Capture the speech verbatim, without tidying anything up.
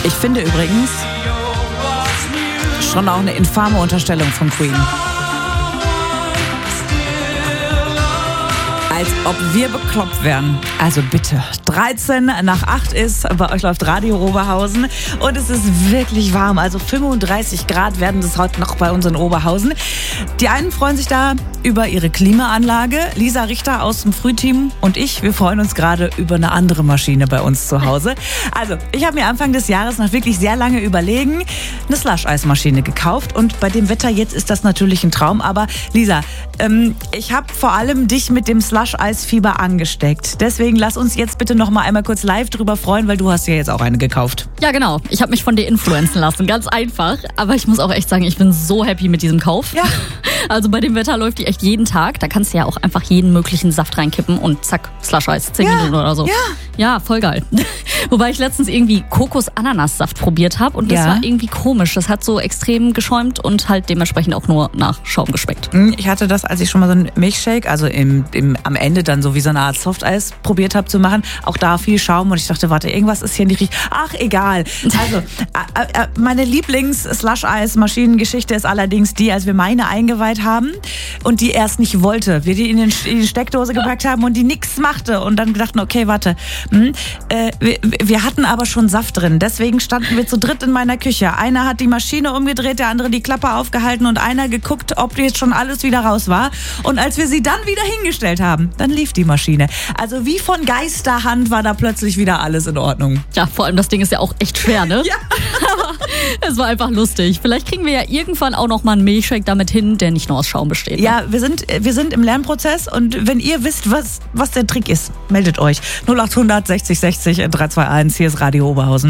Ich finde übrigens schon auch eine infame Unterstellung von Queen. Als ob wir bekloppt wären. Also bitte. dreizehn nach acht ist, bei euch läuft Radio Oberhausen und es ist wirklich warm. Also fünfunddreißig Grad werden es heute noch bei uns in Oberhausen. Die einen freuen sich da über ihre Klimaanlage. Lisa Richter aus dem Frühteam und ich, wir freuen uns gerade über eine andere Maschine bei uns zu Hause. Also, ich habe mir Anfang des Jahres nach wirklich sehr lange Überlegen eine Slush-Eismaschine gekauft und bei dem Wetter jetzt ist das natürlich ein Traum. Aber Lisa, ähm, ich habe vor allem dich mit dem Slush-Eisfieber angesteckt. Deswegen lass uns jetzt bitte noch mal einmal kurz live drüber freuen, weil du hast ja jetzt auch eine gekauft. Ja, genau. Ich habe mich von dir influenzen lassen. Ganz einfach. Aber ich muss auch echt sagen, ich bin so happy mit diesem Kauf. Ja. Also bei dem Wetter läuft die echt jeden Tag. Da kannst du ja auch einfach jeden möglichen Saft reinkippen und zack, Slush-Eis. Zehn Ja. Minuten oder so. Ja. Ja, voll geil. Wobei ich letztens irgendwie Kokos-Ananas-Saft probiert habe und das Ja. war irgendwie komisch. Das hat so extrem geschäumt und halt dementsprechend auch nur nach Schaum geschmeckt. Ich hatte das, als ich schon mal so einen Milchshake, also im, im, am Ende dann so wie so eine Art Softeis probiert habe zu machen. Auch da viel Schaum und ich dachte, warte, irgendwas ist hier nicht richtig. Ach, egal. Also, äh, äh, meine Lieblings-Slush-Eis-Maschinengeschichte ist allerdings die, als wir meine eingeweiht haben und die erst nicht wollte. Wir die in, den, in die Steckdose gepackt haben und die nichts machte und dann dachten, okay, warte. Hm, äh, wir, wir hatten aber schon Saft drin. Deswegen standen wir zu dritt in meiner Küche. Einer hat die Maschine umgedreht, der andere die Klappe aufgehalten und einer geguckt, ob jetzt schon alles wieder raus war. Und als wir sie dann wieder hingestellt haben, dann lief die Maschine. Also wie von Geisterhand war da plötzlich wieder alles in Ordnung. Ja, vor allem das Ding ist ja auch echt schwer, ne? Ja. Aber es war einfach lustig. Vielleicht kriegen wir ja irgendwann auch noch mal einen Milchshake damit hin, der nicht nur aus Schaum besteht. Ne? Ja, wir sind, wir sind im Lernprozess und wenn ihr wisst, was, was der Trick ist, meldet euch. null acht hundert sechzig sechzig drei zwei eins, hier ist Radio Oberhausen.